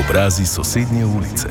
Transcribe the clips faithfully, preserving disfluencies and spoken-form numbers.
Obrazi sosednje ulice.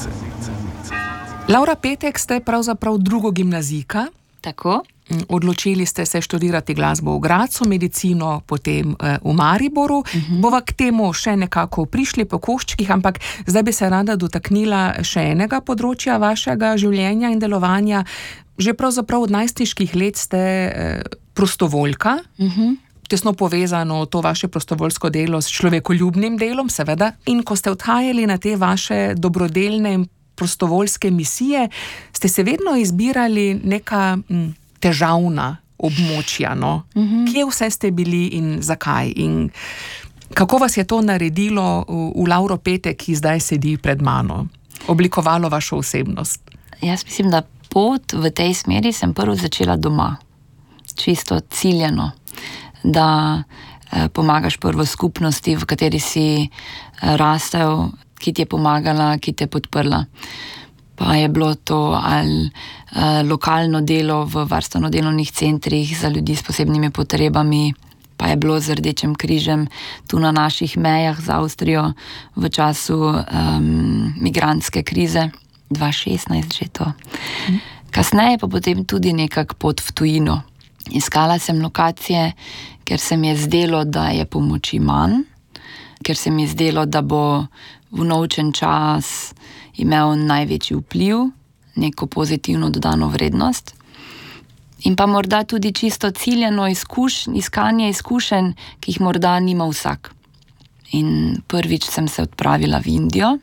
Laura Petek, ste pravzaprav drugo gimnazijka. Tako. Odločili ste se študirati glasbo v Gradcu, medicino potem eh, v Mariboru. Uh-huh. Bova k temu še nekako prišli po koščkih, ampak zdaj bi se rada dotaknila še enega področja vašega življenja in delovanja. Že pravzaprav od najstniških let ste eh, prostovoljka. Uh-huh. Tesno povezano to vaše prostovoljsko delo s človekoljubnim delom, seveda. In ko ste odhajali na te vaše dobrodelne in prostovoljske misije, ste se vedno izbirali neka m, težavna območja, no? Uh-huh. Kje vse ste bili in zakaj? In kako vas je to naredilo v, v Lauro Petek, ki zdaj sedi pred mano? Oblikovalo vašo osebnost? Jaz mislim, da pot v tej smeri sem prvo začela doma. Čisto ciljeno. Da eh, pomagaš prvo skupnosti, v kateri si eh, rastel, ki ti je pomagala, ki te je podprla. Pa je bilo to ali eh, lokalno delo v varstveno-delovnih centrih za ljudi s posebnimi potrebami, pa je bilo z Rdečim križem tu na naših mejah z Avstrijo v času um, migrantske krize, dva šestnajst že to. Hm. Kasneje pa potem tudi nekak pot v tujino. Iskala sem lokacije, ker se mi je zdelo, da je pomoči manj, ker se mi je zdelo, da bo vnovčen čas imel največji vpliv, neko pozitivno dodano vrednost. In pa morda tudi čisto ciljeno izkuš, iskanje izkušenj, ki jih morda nima vsak. In prvič sem se odpravila v Indijo.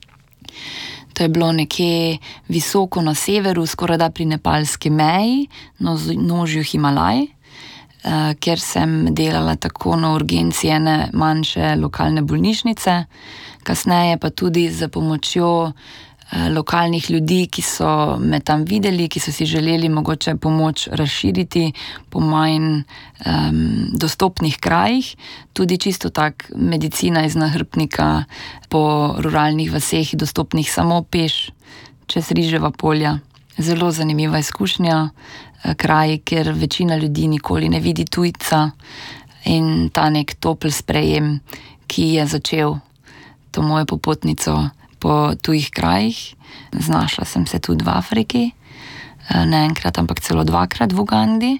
To je bilo nekje visoko na severu, skorajda pri nepalski meji, na nožju Himalaj, eh, kjer sem delala tako na urgenci ene manjše lokalne bolnišnice, kasneje pa tudi za pomočjo eh, lokalnih ljudi, ki so me tam videli, ki so si želeli mogoče pomoč razširiti po manj um, dostopnih krajih. Tudi čisto tak medicina iz nahrbtnika po ruralnih vaseh, dostopnih samo peš čez riževa polja. Zelo zanimiva izkušnja, kraj, kjer večina ljudi nikoli ne vidi tujca, in ta nek topel sprejem, ki je začel to mojo popotnico po tujih krajih. Znašla sem se tudi v Afriki, ne enkrat, ampak celo dvakrat v Ugandi,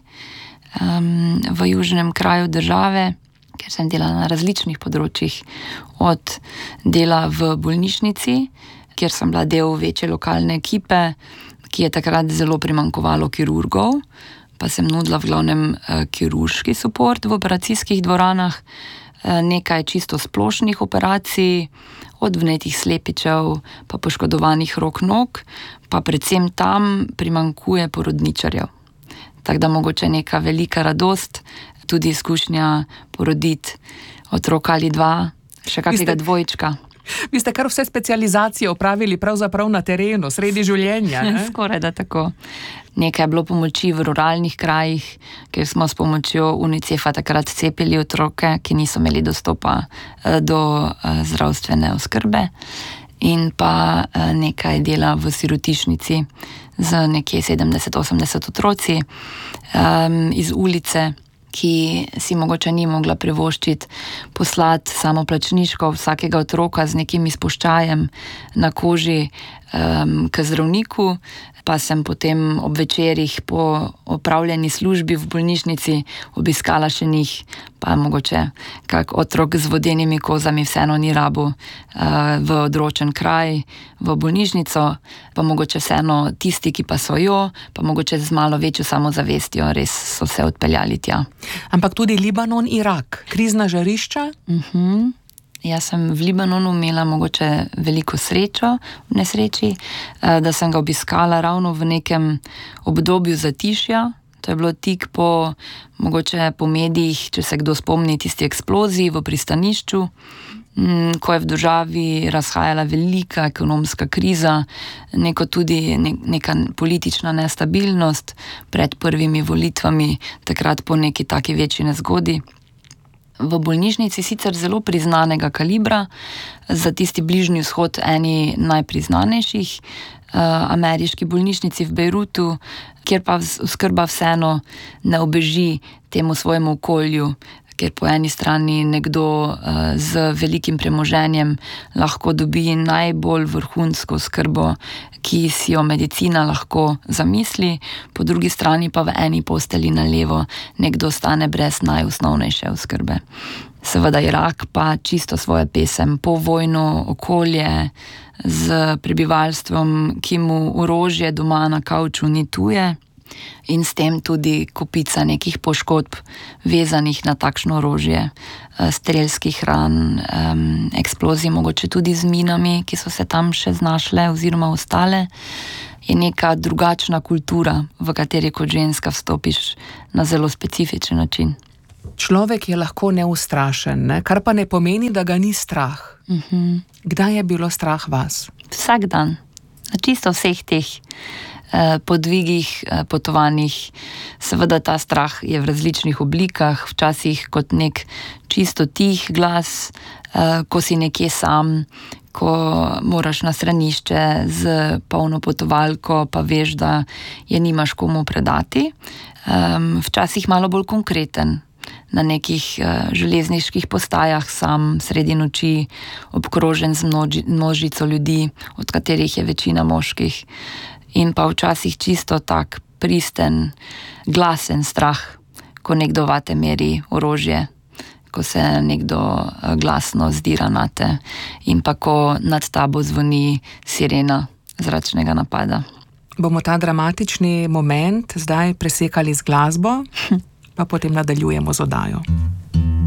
v južnem kraju države, ker sem delala na različnih področjih, od dela v bolnišnici, kjer sem bila del večje lokalne ekipe, ki je takrat zelo primanjkovalo kirurgov, pa sem nudila v glavnem kirurški suport v operacijskih dvoranah, nekaj čisto splošnih operacij, od vnetih slepičev, pa poškodovanih rok, nog, pa predvsem tam primanjkuje porodničarjev. Tako da mogoče neka velika radost, tudi izkušnja poroditi otroka ali dva, še kakega dvojčka. Vi ste kar vse specializacije opravili pravzaprav na terenu, sredi življenja. Skoraj da tako. Nekaj je bilo pomoči v ruralnih krajih, kjer smo s pomočjo Unicefa takrat cepili otroke, ki niso imeli dostopa do zdravstvene oskrbe, in pa nekaj dela v sirotišnici z nekje sedemdeset osemdeset otroci um, iz ulice, ki si mogoče ni mogla privoščiti poslati samoplačniško vsakega otroka z nekim izpuščajem na koži um, k zdravniku, pa sem potem ob večerih po opravljeni službi v bolnišnici obiskala še njih, pa mogoče kak otrok z vodenimi kozami vseeno ni rabil uh, v odročen kraj, v bolnišnico, pa mogoče vseeno tisti, ki pa so jo, pa mogoče z malo večjo samozavestjo res so se odpeljali tja. Ampak tudi Libanon, Irak, krizna žarišča? Mhm. Jaz sem v Libanonu imela mogoče veliko srečo v nesreči, da sem ga obiskala ravno v nekem obdobju zatišja. To je bilo tik po, mogoče po medijih, če se kdo spomni tisti eksploziji v pristanišču, ko je v državi razhajala velika ekonomska kriza, neko tudi ne, neka politična nestabilnost pred prvimi volitvami, takrat po neki taki večji nezgodi. V bolnišnici sicer zelo priznanega kalibra, za tisti bližnji vzhod eni najpriznanejših, uh, ameriški bolnišnici v Bejrutu, kjer pa oskrba vseeno ne obeži temu svojemu okolju, ker po eni strani nekdo z velikim premoženjem lahko dobi najbolj vrhunsko skrbo, ki si jo medicina lahko zamisli, po drugi strani pa v eni posteli na levo nekdo ostane brez najosnovnejše oskrbe. Seveda Irak pa čisto svoje pesem, povojno okolje z prebivalstvom, ki mu orožje doma na kavču ni tuje, in s tem tudi kopica nekih poškodb vezanih na takšno orožje, strelskih ran, eksplozij, mogoče tudi z minami, ki so se tam še znašle oziroma ostale. Je neka drugačna kultura, v kateri kot ženska vstopiš na zelo specifičen način. Človek je lahko neustrašen, ne? Kar pa ne pomeni, da ga ni strah. Uh-huh. Kdaj je bilo strah vas? Vsak dan. Na čisto vseh teh eh, podvigih, eh, potovanjih. Seveda ta strah je v različnih oblikah, včasih kot nek čisto tih glas, eh, ko si nekje sam, ko moraš na stranišče z polno potovalko, pa veš, da je nimaš komu predati. Um, včasih malo bolj konkreten. Na nekih uh, železniških postajah sam, sredi noči, obkrožen z množi, množico ljudi, od katerih je večina moških. In pa včasih čisto tak pristen, glasen strah, ko nekdo vate meri orožje, ko se nekdo uh, glasno zdira nate in pa ko nad tabo zvoni sirena zračnega napada. Bomo ta dramatični moment zdaj presekali z glasbo, pa potem nadaljujemo z oddajo.